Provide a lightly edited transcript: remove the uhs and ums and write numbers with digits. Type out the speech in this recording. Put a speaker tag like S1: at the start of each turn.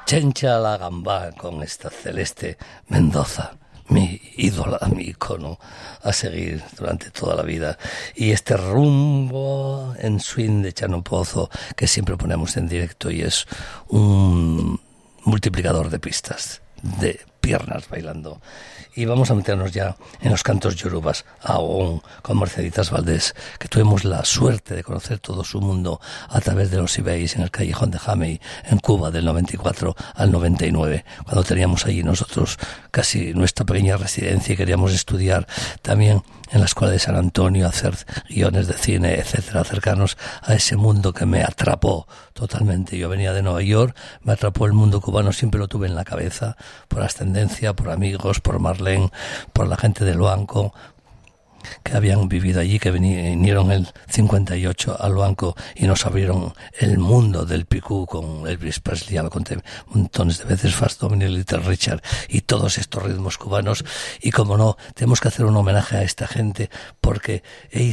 S1: Chencha la gamba con esta Celeste Mendoza, mi ídola, mi icono a seguir durante toda la vida. Y este rumbo en swing de Chano Pozo que siempre ponemos en directo y es un multiplicador de pistas, de piernas bailando. Y vamos a meternos ya en los cantos yorubas, aún con Merceditas Valdés, que tuvimos la suerte de conocer todo su mundo a través de los eBays en el Callejón de Jamey, en Cuba, del 94 al 99, cuando teníamos allí nosotros casi nuestra pequeña residencia y queríamos estudiar también en la Escuela de San Antonio, hacer guiones de cine, etcétera, acercarnos a ese mundo que me atrapó totalmente. Yo venía de Nueva York, me atrapó el mundo cubano, siempre lo tuve en la cabeza, por ascendencia, por amigos, por Marlene, por la gente del banco que habían vivido allí, que vinieron el 58 al banco y nos abrieron el mundo del picú con Elvis Presley, ya lo conté montones de veces, Fats Domino, Little Richard y todos estos ritmos cubanos. Y como no, tenemos que hacer un homenaje a esta gente porque